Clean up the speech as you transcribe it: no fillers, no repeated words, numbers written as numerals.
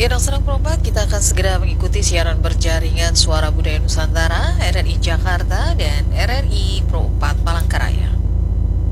Ya, dong, senang perompak, kita akan segera mengikuti siaran berjaringan Suara Budaya Nusantara, RRI Jakarta, dan